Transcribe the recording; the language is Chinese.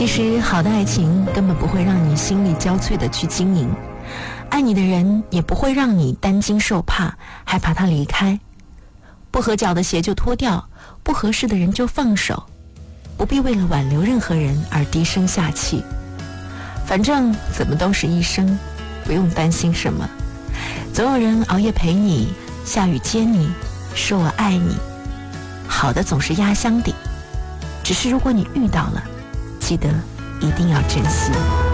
其实好的爱情根本不会让你心力交瘁的去经营，爱你的人也不会让你担惊受怕，害怕他离开。不合脚的鞋就脱掉，不合适的人就放手，不必为了挽留任何人而低声下气。反正怎么都是一生，不用担心什么。总有人熬夜陪你，下雨接你，说我爱你。好的总是压箱底，只是如果你遇到了，记得一定要珍惜。